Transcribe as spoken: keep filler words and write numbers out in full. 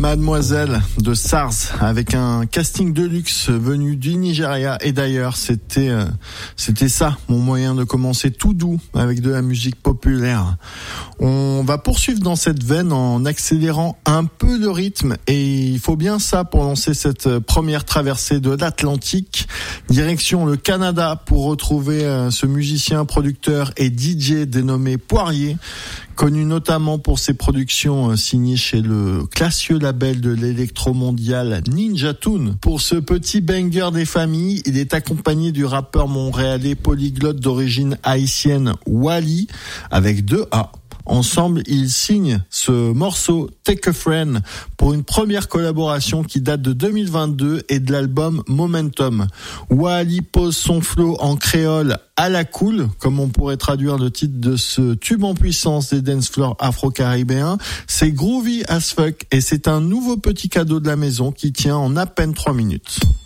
Mademoiselle de SARS avec un casting de luxe venu du Nigeria et d'ailleurs c'était euh, c'était ça mon moyen de commencer tout doux avec de la musique populaire. On va poursuivre dans cette veine en accélérant un peu le rythme et il faut bien ça pour lancer cette première traversée de l'Atlantique direction le Canada pour retrouver euh, ce musicien, producteur et D J dénommé Poirier, connu notamment pour ses productions euh, signées chez le classieux label de l'électro-mondial Ninja Tune. Pour ce petit banger des familles, il est accompagné du rappeur montréalais polyglotte d'origine haïtienne Wally avec deux A. Ensemble, ils signent ce morceau Take a Friend pour une première collaboration qui date de deux mille vingt-deux et de l'album Momentum. Wally pose son flow en créole à la cool, comme on pourrait traduire le titre de ce tube en puissance des dance floors afro-caribéens. C'est groovy as fuck et c'est un nouveau petit cadeau de la maison qui tient en à peine trois minutes.